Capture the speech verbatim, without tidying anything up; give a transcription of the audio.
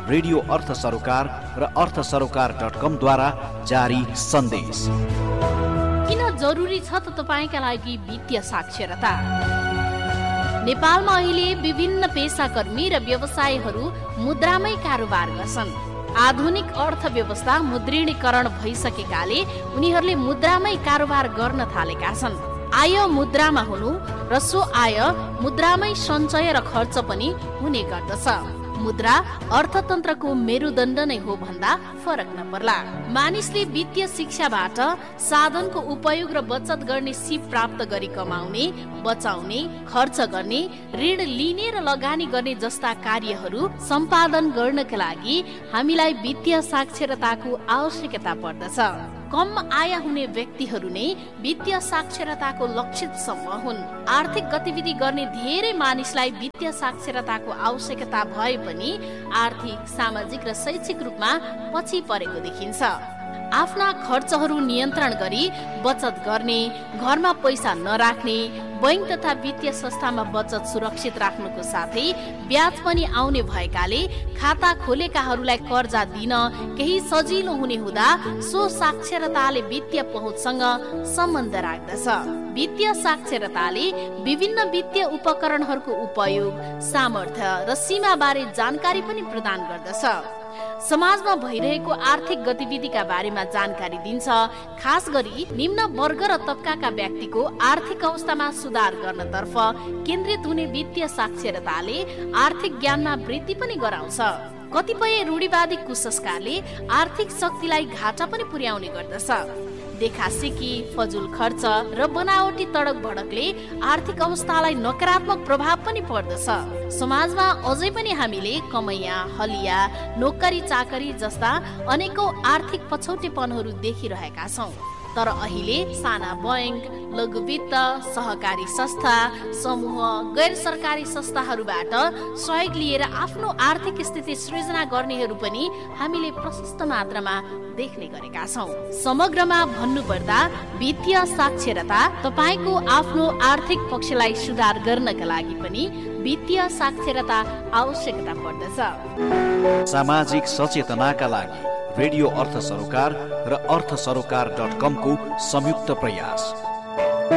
Radio अर्थ सरोकार र अर्थ सरोकार डट कम द्वारा जारी सन्देश। किन जरुरी छ त तपाईँका लागि वित्तीय साक्षरता? नेपालमा अहिले विभिन्न पेशाकर्मी र व्यवसायीहरू मुद्रामै कारोबार गर्छन्। आधुनिक अर्थव्यवस्था मुद्रणीकरण भइसकेकाले उनीहरूले मुद्रामै कारोबार गर्न थालेका छन्। आय मुद्रामा हुनु र सो आय मुद्रामै सञ्चय र खर्च पनि हुने गर्दछ। मुद्रा अर्थतन्त्रको मेरुदण्ड नै हो भन्दा फरक नपर्ला। मानिसले वित्तीय शिक्षाबाट साधनको उपयोग र बचत गर्ने सिप प्राप्त गरी कमाउने, बचाउने, खर्च गर्ने, ऋण लिने र लगानी गर्ने जस्ता कार्यहरू सम्पादन गर्नका लागि हामीलाई वित्तीय साक्षरताको आवश्यकता पर्दछ। कम आय हुने व्यक्तिहरू नै वित्तीय साक्षरताको लक्षित समूह हुन्। आर्थिक गतिविधि गर्ने धेरै मानिसलाई वित्तीय साक्षरताको आवश्यकता भए पनि आर्थिक, सामाजिक र शैक्षिक रूपमा पछि परेको देखिन्छ। आफ्ना खर्चहरू नियन्त्रण गरी बचत गर्ने, घरमा पैसा नराख्ने, बैंक तथा वित्तीय संस्थामा बचत सुरक्षित राख्नुको साथै ब्याज पनि आउने भएकाले खाता खोलेकाहरूलाई कर्जा दिन केही सजिलो हुने हुँदा सो साक्षरताले वित्तीय पहुँचसँग सम्बन्ध राख्दछ। वित्तीय साक्षरताले विभिन्न वित्तीय उपकरणहरूको उपयोग, सामर्थ्य र सीमा बारे जानकारी पनि प्रदान गर्दछ। समाजमा भइरहेको आर्थिक गतिविधिका बारेमा जानकारी दिन्छ। खास गरी निम्न वर्ग र तबकाका व्यक्तिको आर्थिक अवस्थामा सुधार गर्नतर्फ केन्द्रित हुने वित्तीय साक्षरताले आर्थिक ज्ञानमा वृद्धि पनि गराउँछ। कतिपय रूढिवादी कुसंस्कारले आर्थिक शक्तिलाई घाटा पनि पुर्याउने गर्दछ। देखासेकी, फजुल खर्च र बनावटी तडक भडकले आर्थिक अवस्थालाई नकारात्मक प्रभाव पनि पर्दछ। समाजमा अझै पनि हामीले कमैया, हलिया, नोकरी चाकरी जस्ता अनेकौं आर्थिक पछौटेपनहरू देखिरहेका छौँ। तर अहिले साना बैंक, लघु वित्त, सहकारी संस्था, समूह, गैर सरकारी संस्थाहरूबाट सहयोग लिएर आफ्नो आर्थिक स्थिति सृजना गर्नेहरू पनि हामीले प्रशस्त मात्रामा देख्ने गरेका छौँ। समग्रमा भन्नुपर्दा वित्तीय साक्षरता तपाईँको आफ्नो आर्थिक पक्षलाई सुधार गर्नका लागि पनि वित्तीय साक्षरता आवश्यकता पर्दछ। सामाजिक सचेतनाका लागि रेडियो अर्थ सरोकार र अर्थ सरोकार डट कम को संयुक्त प्रयास।